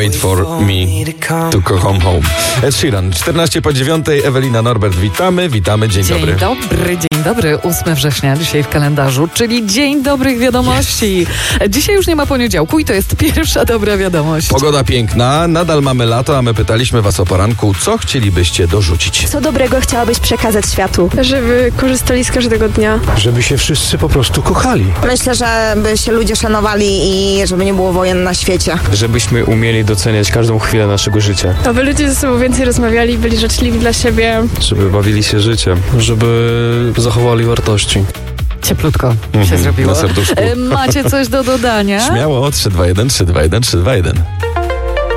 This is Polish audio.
Wait for me to come home. Ed Sheeran, 14:04, Ewelina, Norbert, witamy, dzień dobry. Dzień dobry, 8 września dzisiaj w kalendarzu, czyli dzień dobrych wiadomości. Dzisiaj już nie ma poniedziałku i to jest pierwsza dobra wiadomość. Pogoda piękna, nadal mamy lato, a my pytaliśmy was o poranku, co chcielibyście dorzucić. Co dobrego chciałabyś przekazać światu? Żeby korzystali z każdego dnia. Żeby się wszyscy po prostu kochali. Myślę, żeby się ludzie szanowali i żeby nie było wojen na świecie. Żebyśmy umieli doceniać każdą chwilę naszego życia. Aby ludzie ze sobą więcej rozmawiali, byli życzliwi dla siebie. Żeby bawili się życiem. Żeby zachowali wartości. Cieplutko się zrobiło. Na serduszku. Macie coś do dodania? Śmiało, 321.